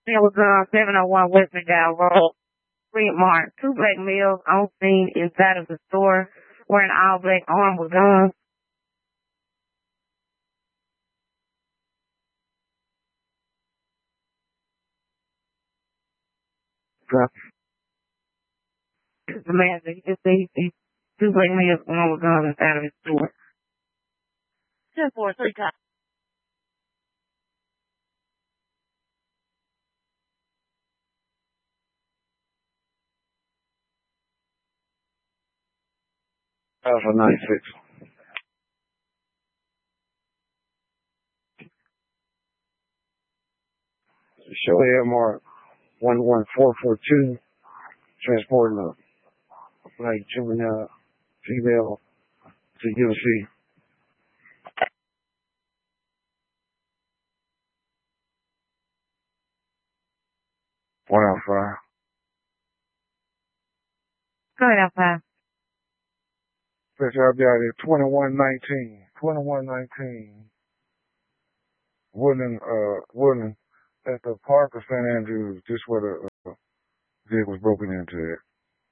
It was 701 West McDowell Road, Fremont. Two black males on scene inside of the store wearing all black armed with guns. The man said he just said he seen two black males armed with guns inside of his store. 10-4, 3 times. Alpha 96. Show AMR 11442, transporting a black juvenile female to UC. One out five. Go ahead, outside. Special I'll be out there 2119. Woodland at the park of St. Andrews, just where the vehicle was broken into it.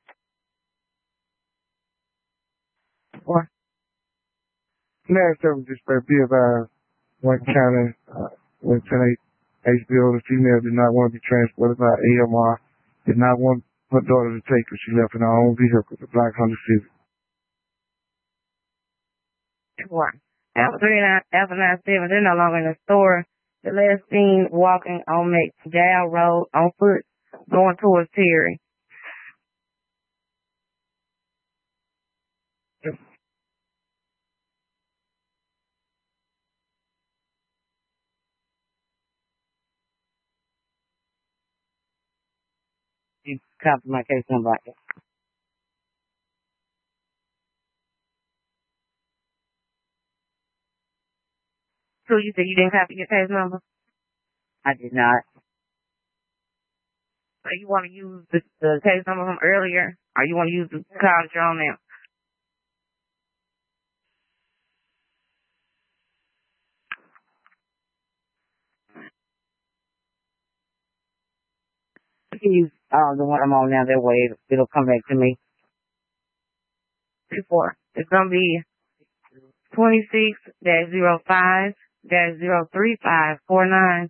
What? Last service dispatch, be advised, Lincoln County, Lieutenant HBO, the female did not want to be transported by AMR, did not want her daughter to take her. She left in her own vehicle, the black Honda Civic. What? Alpha 97, they're no longer in the store. The last seen walking on McDowell Road on foot, going towards Terry. You copy my case number. So you said you didn't copy your case number? I did not. So you want to use the case number from earlier, or you want to use the call that you're on now? You can use the one I'm on now. That way it'll come back to me. Before it's gonna be 26-05-03549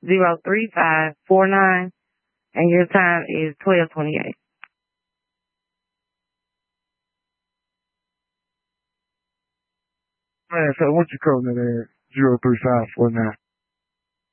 03549, and your time is 12:28. Man, so what you calling it at 03549?